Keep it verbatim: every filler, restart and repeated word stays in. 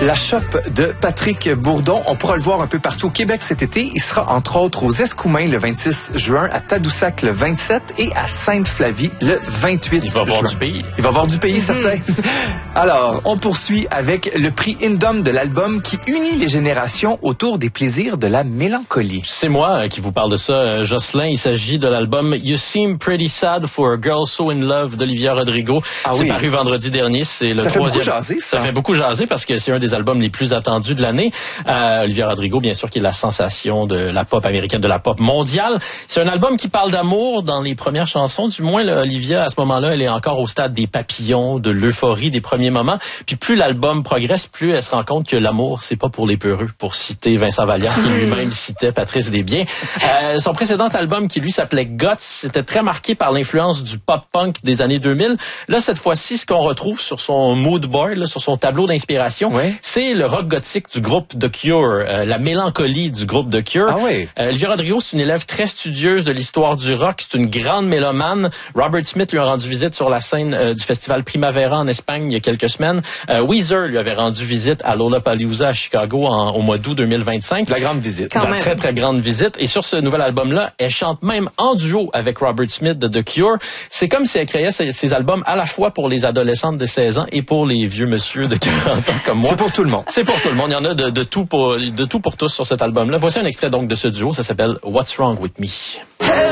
La shop de Patrick Bourdon, on pourra le voir un peu partout au Québec cet été. Il sera entre autres aux Escoumins le vingt-six juin, à Tadoussac le vingt-sept et à Sainte-Flavie le vingt-huit juin. Il va voir du pays. Il va voir du pays, mm-hmm. certain. Alors, on poursuit avec le prix Indom de l'album qui unit les générations autour des plaisirs de la mélancolie. C'est moi qui vous parle de ça, Jocelyn. Il s'agit de l'album You Seem Pretty Sad for a Girl So in Love d'Olivia Rodrigo. Ah c'est oui. paru vendredi dernier. C'est le ça troisième. Fait beaucoup jaser, ça. ça fait beaucoup jaser parce que c'est un des albums les plus attendus de l'année. Euh, Olivia Rodrigo, bien sûr, qui est la sensation de la pop américaine, de la pop mondiale. C'est un album qui parle d'amour dans les premières chansons. Du moins, là, Olivia, à ce moment-là, elle est encore au stade des papillons, de l'euphorie des premiers moments. Puis plus l'album progresse, plus elle se rend compte que l'amour, c'est pas pour les peureux, pour citer Vincent Valliant, qui lui-même citait Patrice Desbiens. Euh, son précédent album, qui lui s'appelait Guts, c'était très marqué par l'influence du pop-punk des années deux mille. Là, cette fois-ci, ce qu'on retrouve sur son mood board, là, sur son tableau d'inspiration, ouais. c'est le rock gothique du groupe The Cure, euh, la mélancolie du groupe The Cure. Ah oui. Euh, Olivia Rodrigo, c'est une élève très studieuse de l'histoire du rock. C'est une grande mélomane. Robert Smith lui a rendu visite sur la scène euh, du festival Primavera en Espagne il y a quelques semaines. Euh, Weezer lui avait rendu visite à Lollapalooza à Chicago en, au mois d'août deux mille vingt-cinq. La grande visite. Quand La même. Très, très grande visite. Et sur ce nouvel album-là, elle chante même en duo avec Robert Smith de The Cure. C'est comme si elle créait ces, ces albums à la fois pour les adolescentes de seize ans et pour les vieux monsieur de quarante ans comme moi. C'est pour tout le monde. C'est pour tout le monde. Il y en a de, de, tout pour, de tout pour tous sur cet album-là. Voici un extrait donc de ce duo. Ça s'appelle What's Wrong With Me. Hey!